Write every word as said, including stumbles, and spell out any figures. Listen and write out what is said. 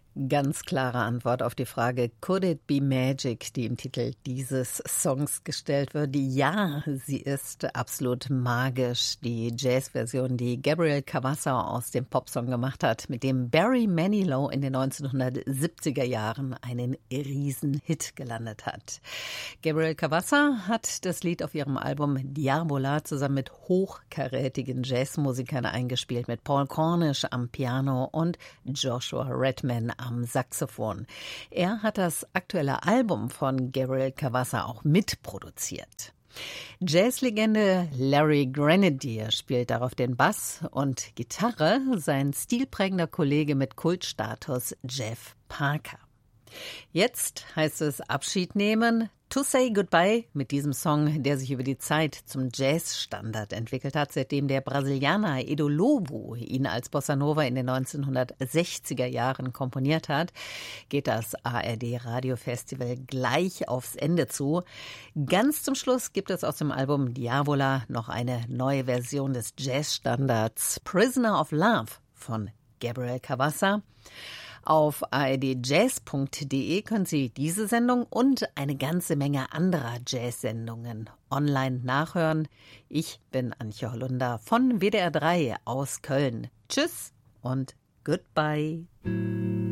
Ganz klare Antwort auf die Frage Could it be magic, die im Titel dieses Songs gestellt wird. Ja, sie ist absolut magisch. Die Jazzversion, die Gabriel Cavassa aus dem Popsong gemacht hat, mit dem Barry Manilow in den neunzehnhundertsiebziger Jahren einen Riesenhit gelandet hat. Gabriel Cavassa hat das Lied auf ihrem Album Diabola zusammen mit hochkarätigen Jazzmusikern eingespielt, mit Paul Cornish am Piano und Joshua Redman am am Saxophon. Er hat das aktuelle Album von Gabriel Cavassa auch mitproduziert. Jazzlegende Larry Grenadier spielt darauf den Bass und Gitarre, sein stilprägender Kollege mit Kultstatus Jeff Parker. Jetzt heißt es Abschied nehmen, To Say Goodbye mit diesem Song, der sich über die Zeit zum Jazzstandard entwickelt hat, seitdem der Brasilianer Edu Lobo ihn als Bossa Nova in den neunzehnhundertsechziger Jahren komponiert hat, geht das A R D-Radiofestival gleich aufs Ende zu. Ganz zum Schluss gibt es aus dem Album Diabola noch eine neue Version des Jazzstandards Prisoner of Love von Gabriel Cavassa. Auf a r d jazz punkt d e können Sie diese Sendung und eine ganze Menge anderer Jazz-Sendungen online nachhören. Ich bin Antje Hollunder von W D R drei aus Köln. Tschüss und goodbye.